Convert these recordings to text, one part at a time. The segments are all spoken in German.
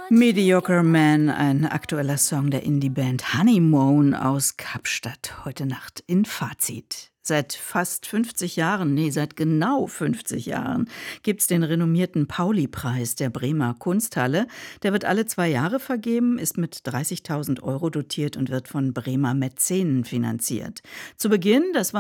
Mediocre Man, ein aktueller Song der Indie-Band Honeymoon aus Kapstadt. Heute Nacht in Fazit. Seit fast 50 Jahren, seit genau 50 Jahren gibt's den renommierten Pauli-Preis der Bremer Kunsthalle. Der wird alle 2 Jahre vergeben, ist mit 30.000 € dotiert und wird von Bremer Mäzenen finanziert. Zu Beginn, das war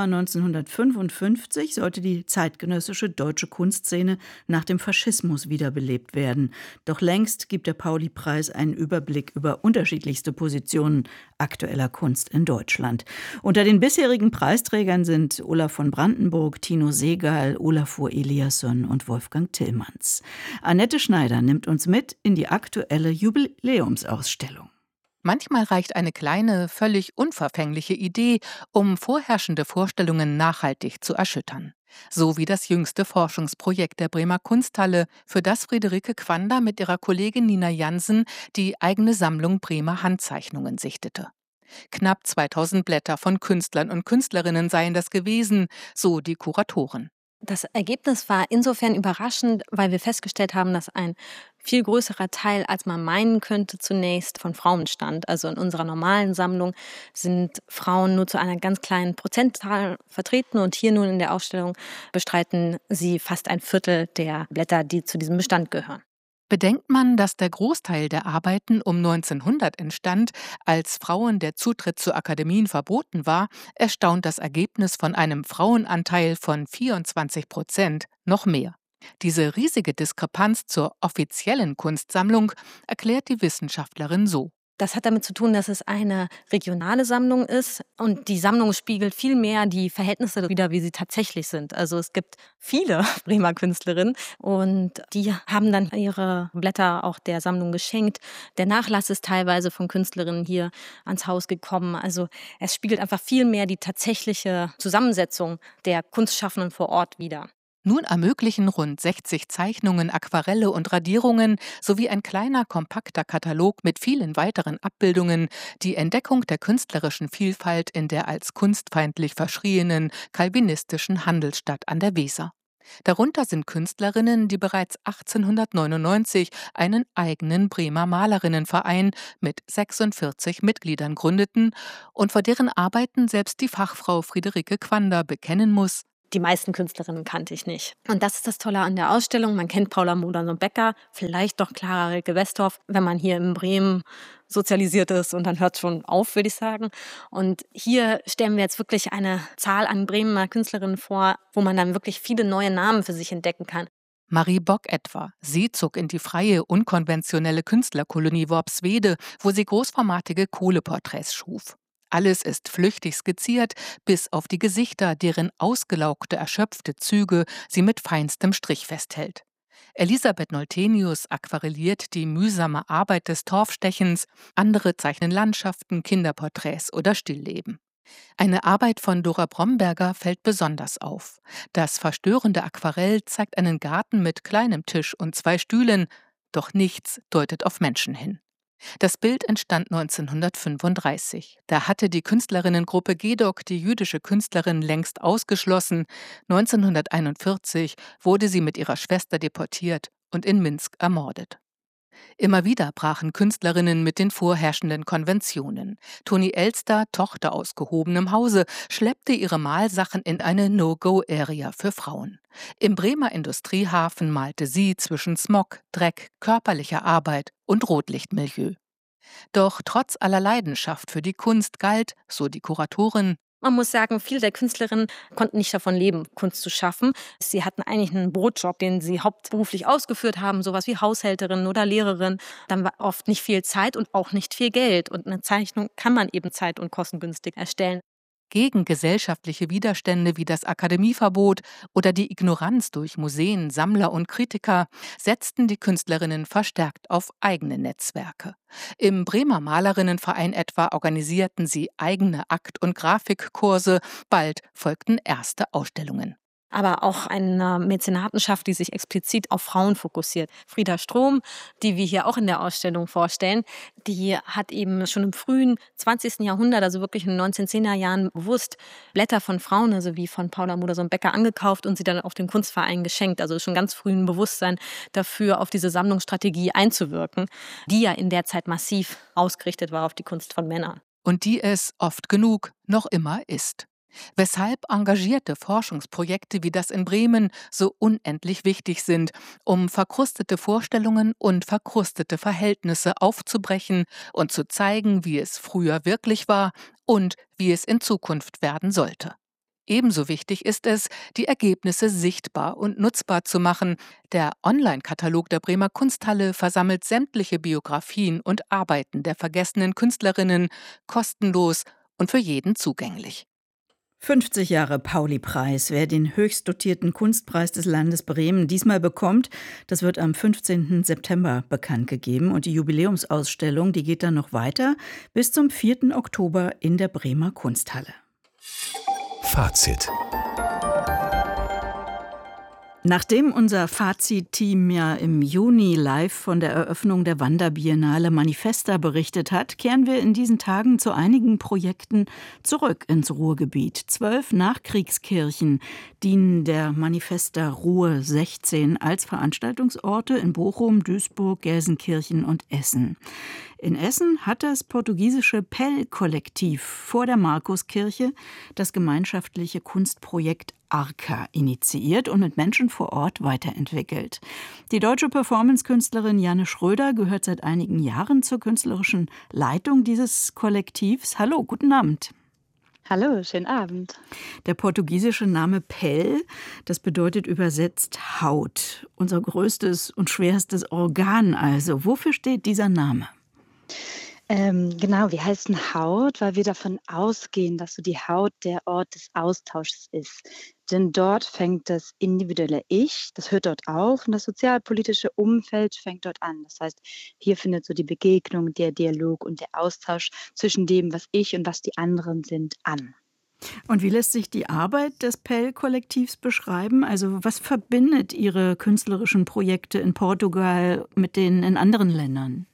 1955, sollte die zeitgenössische deutsche Kunstszene nach dem Faschismus wiederbelebt werden. Doch längst gibt der Pauli-Preis einen Überblick über unterschiedlichste Positionen aktueller Kunst in Deutschland. Unter den bisherigen Preisträgern sind Olaf von Brandenburg, Tino Segal, Olafur Eliasson und Wolfgang Tillmanns. Annette Schneider nimmt uns mit in die aktuelle Jubiläumsausstellung. Manchmal reicht eine kleine, völlig unverfängliche Idee, um vorherrschende Vorstellungen nachhaltig zu erschüttern. So wie das jüngste Forschungsprojekt der Bremer Kunsthalle, für das Friederike Quander mit ihrer Kollegin Nina Jansen die eigene Sammlung Bremer Handzeichnungen sichtete. Knapp 2000 Blätter von Künstlern und Künstlerinnen seien das gewesen, so die Kuratoren. Das Ergebnis war insofern überraschend, weil wir festgestellt haben, dass ein viel größerer Teil, als man meinen könnte, zunächst von Frauen stammt. Also in unserer normalen Sammlung sind Frauen nur zu einer ganz kleinen Prozentzahl vertreten und hier nun in der Ausstellung bestreiten sie fast ein Viertel der Blätter, die zu diesem Bestand gehören. Bedenkt man, dass der Großteil der Arbeiten um 1900 entstand, als Frauen der Zutritt zu Akademien verboten war, erstaunt das Ergebnis von einem Frauenanteil von 24% noch mehr. Diese riesige Diskrepanz zur offiziellen Kunstsammlung erklärt die Wissenschaftlerin so. Das hat damit zu tun, dass es eine regionale Sammlung ist und die Sammlung spiegelt viel mehr die Verhältnisse wider, wie sie tatsächlich sind. Also es gibt viele Bremer Künstlerinnen und die haben dann ihre Blätter auch der Sammlung geschenkt. Der Nachlass ist teilweise von Künstlerinnen hier ans Haus gekommen. Also es spiegelt einfach viel mehr die tatsächliche Zusammensetzung der Kunstschaffenden vor Ort wider. Nun ermöglichen rund 60 Zeichnungen, Aquarelle und Radierungen sowie ein kleiner, kompakter Katalog mit vielen weiteren Abbildungen die Entdeckung der künstlerischen Vielfalt in der als kunstfeindlich verschrienen calvinistischen Handelsstadt an der Weser. Darunter sind Künstlerinnen, die bereits 1899 einen eigenen Bremer Malerinnenverein mit 46 Mitgliedern gründeten und vor deren Arbeiten selbst die Fachfrau Friederike Quander bekennen muss: Die meisten Künstlerinnen kannte ich nicht. Und das ist das Tolle an der Ausstellung. Man kennt Paula Modern-Becker, vielleicht doch Clara Rilke-Westhoff, wenn man hier in Bremen sozialisiert ist. Und dann hört es schon auf, würde ich sagen. Und hier stellen wir jetzt wirklich eine Zahl an Bremer Künstlerinnen vor, wo man dann wirklich viele neue Namen für sich entdecken kann. Marie Bock etwa. Sie zog in die freie, unkonventionelle Künstlerkolonie Worpswede, wo sie großformatige Kohleporträts schuf. Alles ist flüchtig skizziert, bis auf die Gesichter, deren ausgelaugte, erschöpfte Züge sie mit feinstem Strich festhält. Elisabeth Noltenius aquarelliert die mühsame Arbeit des Torfstechens, andere zeichnen Landschaften, Kinderporträts oder Stillleben. Eine Arbeit von Dora Bromberger fällt besonders auf. Das verstörende Aquarell zeigt einen Garten mit kleinem Tisch und 2 Stühlen, doch nichts deutet auf Menschen hin. Das Bild entstand 1935. Da hatte die Künstlerinnengruppe GEDOC die jüdische Künstlerin längst ausgeschlossen. 1941 wurde sie mit ihrer Schwester deportiert und in Minsk ermordet. Immer wieder brachen Künstlerinnen mit den vorherrschenden Konventionen. Toni Elster, Tochter aus gehobenem Hause, schleppte ihre Malsachen in eine No-Go-Area für Frauen. Im Bremer Industriehafen malte sie zwischen Smog, Dreck, körperlicher Arbeit und Rotlichtmilieu. Doch trotz aller Leidenschaft für die Kunst galt, so die Kuratorin: Man muss sagen, viele der Künstlerinnen konnten nicht davon leben, Kunst zu schaffen. Sie hatten eigentlich einen Brotjob, den sie hauptberuflich ausgeführt haben, sowas wie Haushälterin oder Lehrerin. Dann war oft nicht viel Zeit und auch nicht viel Geld. Und eine Zeichnung kann man eben zeit- und kostengünstig erstellen. Gegen gesellschaftliche Widerstände wie das Akademieverbot oder die Ignoranz durch Museen, Sammler und Kritiker setzten die Künstlerinnen verstärkt auf eigene Netzwerke. Im Bremer Malerinnenverein etwa organisierten sie eigene Akt- und Grafikkurse, bald folgten erste Ausstellungen. aber auch eine Mäzenatenschaft, die sich explizit auf Frauen fokussiert. Frieda Strohm, die wir hier auch in der Ausstellung vorstellen, die hat eben schon im frühen 20. Jahrhundert, also wirklich in den 1910er Jahren, bewusst Blätter von Frauen, also wie von Paula Modersohn-Becker, angekauft und sie dann auch dem Kunstverein geschenkt. Also schon ganz früh ein Bewusstsein dafür, auf diese Sammlungsstrategie einzuwirken, die ja in der Zeit massiv ausgerichtet war auf die Kunst von Männern. Und die es oft genug noch immer ist. Weshalb engagierte Forschungsprojekte wie das in Bremen so unendlich wichtig sind, um verkrustete Vorstellungen und verkrustete Verhältnisse aufzubrechen und zu zeigen, wie es früher wirklich war und wie es in Zukunft werden sollte. Ebenso wichtig ist es, die Ergebnisse sichtbar und nutzbar zu machen. Der Online-Katalog der Bremer Kunsthalle versammelt sämtliche Biografien und Arbeiten der vergessenen Künstlerinnen kostenlos und für jeden zugänglich. 50 Jahre Pauli-Preis. Wer den höchst dotierten Kunstpreis des Landes Bremen diesmal bekommt, das wird am 15. September bekannt gegeben. Und die Jubiläumsausstellung, die geht dann noch weiter bis zum 4. Oktober in der Bremer Kunsthalle. Fazit. Nachdem unser Fazit-Team ja im Juni live von der Eröffnung der Wanderbiennale Manifesta berichtet hat, kehren wir in diesen Tagen zu einigen Projekten zurück ins Ruhrgebiet. 12 Nachkriegskirchen dienen der Manifesta Ruhr 16 als Veranstaltungsorte in Bochum, Duisburg, Gelsenkirchen und Essen. In Essen hat das portugiesische Pell-Kollektiv vor der Markuskirche das gemeinschaftliche Kunstprojekt Arca initiiert und mit Menschen vor Ort weiterentwickelt. Die deutsche Performance-Künstlerin Janne Schröder gehört seit einigen Jahren zur künstlerischen Leitung dieses Kollektivs. Hallo, guten Abend. Hallo, schönen Abend. Der portugiesische Name Pell, das bedeutet übersetzt Haut. Unser größtes und schwerstes Organ also. Wofür steht dieser Name? Genau, wir heißen Haut, weil wir davon ausgehen, dass so die Haut der Ort des Austausches ist. Denn dort fängt das individuelle Ich, das hört dort auf und das sozialpolitische Umfeld fängt dort an. Das heißt, hier findet so die Begegnung, der Dialog und der Austausch zwischen dem, was ich und was die anderen sind, an. Und wie lässt sich die Arbeit des Pell-Kollektivs beschreiben? Also was verbindet Ihre künstlerischen Projekte in Portugal mit denen in anderen Ländern?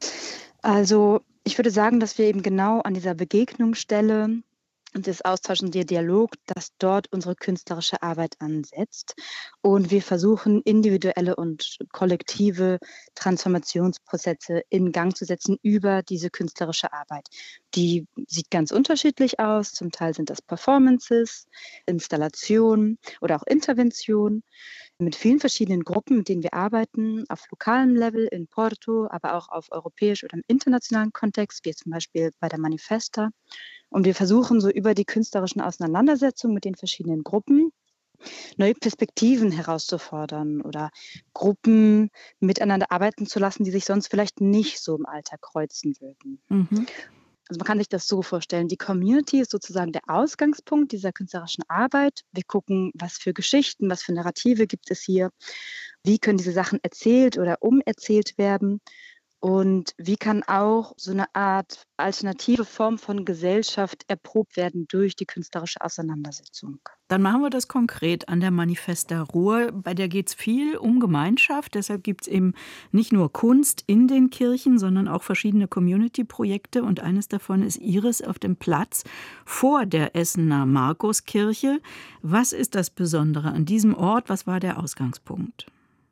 Also ich würde sagen, dass wir eben genau an dieser Begegnungsstelle und des Austauschs und der Dialog, dass dort unsere künstlerische Arbeit ansetzt. Und wir versuchen, individuelle und kollektive Transformationsprozesse in Gang zu setzen über diese künstlerische Arbeit. Die sieht ganz unterschiedlich aus. Zum Teil sind das Performances, Installationen oder auch Interventionen mit vielen verschiedenen Gruppen, mit denen wir arbeiten, auf lokalem Level in Porto, aber auch auf europäisch oder im internationalen Kontext, wie zum Beispiel bei der Manifesta. Und wir versuchen so über die künstlerischen Auseinandersetzungen mit den verschiedenen Gruppen neue Perspektiven herauszufordern oder Gruppen miteinander arbeiten zu lassen, die sich sonst vielleicht nicht so im Alltag kreuzen würden. Mhm. Also man kann sich das so vorstellen, die Community ist sozusagen der Ausgangspunkt dieser künstlerischen Arbeit. Wir gucken, was für Geschichten, was für Narrative gibt es hier, wie können diese Sachen erzählt oder umerzählt werden und wie kann auch so eine Art alternative Form von Gesellschaft erprobt werden durch die künstlerische Auseinandersetzung. Dann machen wir das konkret an der Manifesta Ruhr. Bei der geht es viel um Gemeinschaft. Deshalb gibt es eben nicht nur Kunst in den Kirchen, sondern auch verschiedene Community-Projekte. Und eines davon ist Iris auf dem Platz vor der Essener Markuskirche. Was ist das Besondere an diesem Ort? Was war der Ausgangspunkt?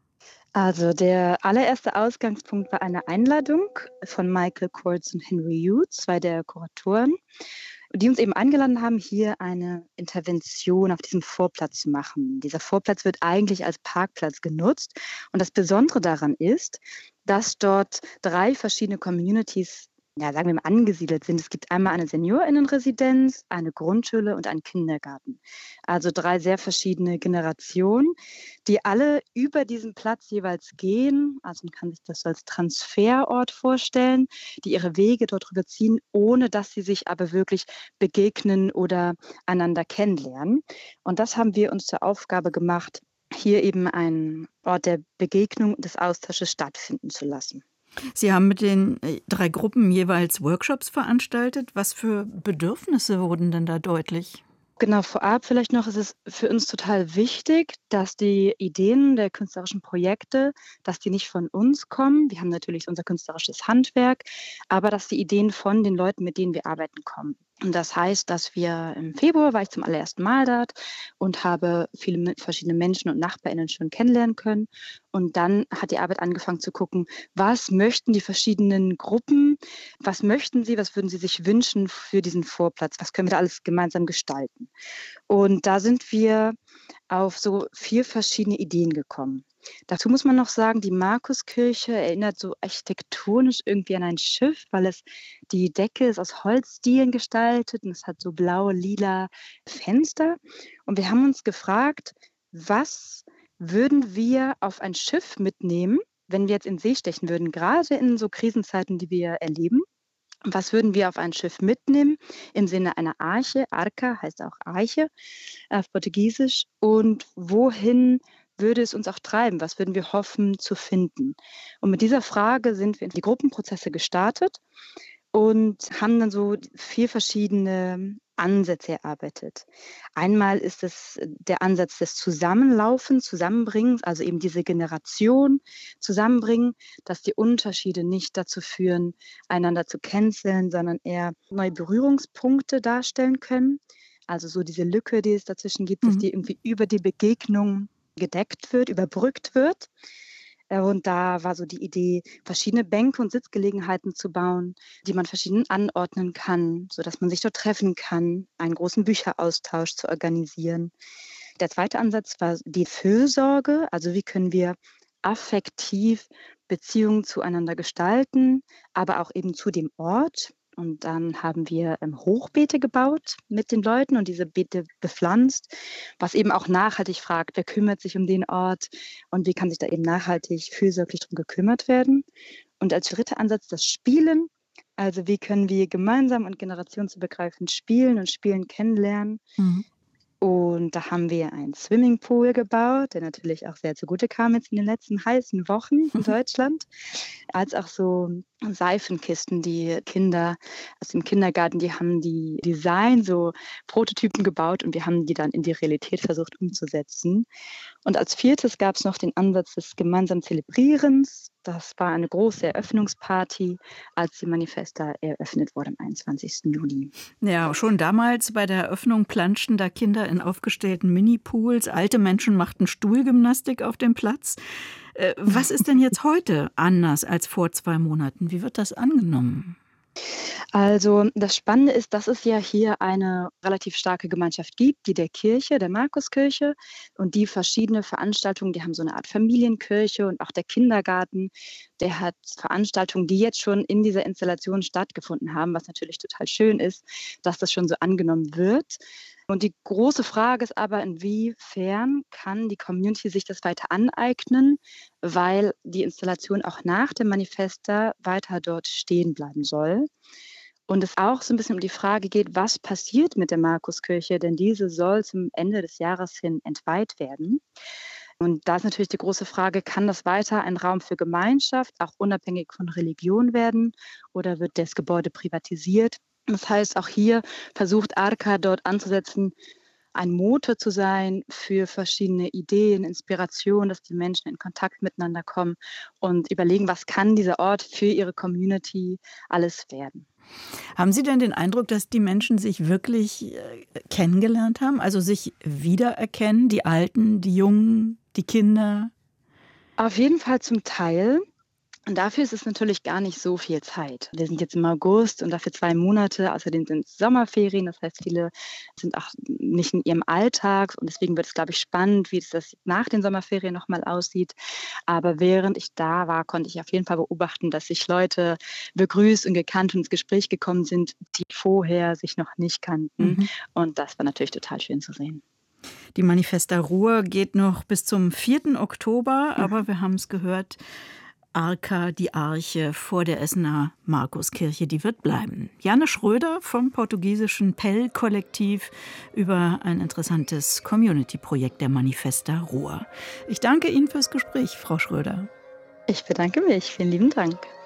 Also der allererste Ausgangspunkt war eine Einladung von Michael Kurtz und Henry Hughes, zwei der Kuratoren, die uns eben eingeladen haben, hier eine Intervention auf diesem Vorplatz zu machen. Dieser Vorplatz wird eigentlich als Parkplatz genutzt und das Besondere daran ist, dass dort 3 verschiedene Communities, ja, sagen wir mal, angesiedelt sind. Es gibt einmal eine SeniorInnenresidenz, eine Grundschule und einen Kindergarten. Also 3 sehr verschiedene Generationen, die alle über diesen Platz jeweils gehen. Also man kann sich das als Transferort vorstellen, die ihre Wege dort rüber ziehen, ohne dass sie sich aber wirklich begegnen oder einander kennenlernen. Und das haben wir uns zur Aufgabe gemacht, hier eben einen Ort der Begegnung und des Austausches stattfinden zu lassen. Sie haben mit den 3 Gruppen jeweils Workshops veranstaltet. Was für Bedürfnisse wurden denn da deutlich? Genau, vorab vielleicht noch, ist es für uns total wichtig, dass die Ideen der künstlerischen Projekte, dass die nicht von uns kommen. Wir haben natürlich unser künstlerisches Handwerk, aber dass die Ideen von den Leuten, mit denen wir arbeiten, kommen. Und das heißt, dass wir im Februar war ich zum allerersten Mal dort und habe viele verschiedene Menschen und NachbarInnen schon kennenlernen können. Und dann hat die Arbeit angefangen zu gucken, was möchten die verschiedenen Gruppen, was möchten sie, was würden sie sich wünschen für diesen Vorplatz, was können wir da alles gemeinsam gestalten. Und da sind wir auf so 4 verschiedene Ideen gekommen. Dazu muss man noch sagen, die Markuskirche erinnert so architektonisch irgendwie an ein Schiff, weil die Decke ist aus Holzdielen gestaltet und es hat so blaue, lila Fenster. Und wir haben uns gefragt, was würden wir auf ein Schiff mitnehmen, wenn wir jetzt in See stechen würden, gerade in so Krisenzeiten, die wir erleben? Was würden wir auf ein Schiff mitnehmen im Sinne einer Arche? Arca heißt auch Arche auf Portugiesisch. Und wohin würde es uns auch treiben? Was würden wir hoffen zu finden? Und mit dieser Frage sind wir in die Gruppenprozesse gestartet und haben dann so 4 verschiedene Ansätze erarbeitet. Einmal ist es der Ansatz des Zusammenlaufens, Zusammenbringens, also eben diese Generation zusammenbringen, dass die Unterschiede nicht dazu führen, einander zu canceln, sondern eher neue Berührungspunkte darstellen können. Also so diese Lücke, die es dazwischen gibt, dass die irgendwie über die Begegnung gedeckt wird, überbrückt wird. Und da war so die Idee, verschiedene Bänke und Sitzgelegenheiten zu bauen, die man verschieden anordnen kann, sodass man sich dort treffen kann, einen großen Bücheraustausch zu organisieren. Der zweite Ansatz war die Fürsorge, also wie können wir affektiv Beziehungen zueinander gestalten, aber auch eben zu dem Ort. Und dann haben wir Hochbeete gebaut mit den Leuten und diese Beete bepflanzt, was eben auch nachhaltig fragt, wer kümmert sich um den Ort und wie kann sich da eben nachhaltig fürsorglich drum gekümmert werden. Und als dritter Ansatz das Spielen, also wie können wir gemeinsam und generationsübergreifend spielen und Spielen kennenlernen. Und da haben wir einen Swimmingpool gebaut, der natürlich auch sehr zugute kam jetzt in den letzten heißen Wochen in Deutschland, als auch so Seifenkisten, die Kinder aus dem Kindergarten, die haben die Design, so Prototypen gebaut und wir haben die dann in die Realität versucht umzusetzen. Und als viertes gab es noch den Ansatz des gemeinsamen Zelebrierens. Das war eine große Eröffnungsparty, als die Manifesta eröffnet wurde am 21. Juli. Ja, schon damals bei der Eröffnung planschten da Kinder in aufgestellten Minipools. Alte Menschen machten Stuhlgymnastik auf dem Platz. Was ist denn jetzt heute anders als vor 2 Monaten? Wie wird das angenommen? Also das Spannende ist, dass es ja hier eine relativ starke Gemeinschaft gibt, die der Kirche, der Markuskirche und die verschiedene Veranstaltungen, die haben so eine Art Familienkirche und auch der Kindergarten, der hat Veranstaltungen, die jetzt schon in dieser Installation stattgefunden haben, was natürlich total schön ist, dass das schon so angenommen wird. Und die große Frage ist aber, inwiefern kann die Community sich das weiter aneignen, weil die Installation auch nach dem Manifesta weiter dort stehen bleiben soll. Und es auch so ein bisschen um die Frage geht, was passiert mit der Markuskirche, denn diese soll zum Ende des Jahres hin entweiht werden. Und da ist natürlich die große Frage, kann das weiter ein Raum für Gemeinschaft, auch unabhängig von Religion werden, oder wird das Gebäude privatisiert? Das heißt, auch hier versucht Arca dort anzusetzen, ein Motor zu sein für verschiedene Ideen, Inspirationen, dass die Menschen in Kontakt miteinander kommen und überlegen, was kann dieser Ort für ihre Community alles werden. Haben Sie denn den Eindruck, dass die Menschen sich wirklich kennengelernt haben, also sich wiedererkennen, die Alten, die Jungen, die Kinder? Auf jeden Fall zum Teil. Und dafür ist es natürlich gar nicht so viel Zeit. Wir sind jetzt im August und dafür 2 Monate. Außerdem sind es Sommerferien. Das heißt, viele sind auch nicht in ihrem Alltag. Und deswegen wird es, glaube ich, spannend, wie das nach den Sommerferien nochmal aussieht. Aber während ich da war, konnte ich auf jeden Fall beobachten, dass sich Leute begrüßt und gekannt und ins Gespräch gekommen sind, die vorher sich noch nicht kannten. Und das war natürlich total schön zu sehen. Die Manifesta Ruhr geht noch bis zum 4. Oktober. Aber wir haben es gehört, Arca, die Arche vor der Essener Markuskirche, die wird bleiben. Jane Schröder vom portugiesischen PEL-Kollektiv über ein interessantes Community-Projekt der Manifesta Ruhr. Ich danke Ihnen fürs Gespräch, Frau Schröder. Ich bedanke mich. Vielen lieben Dank.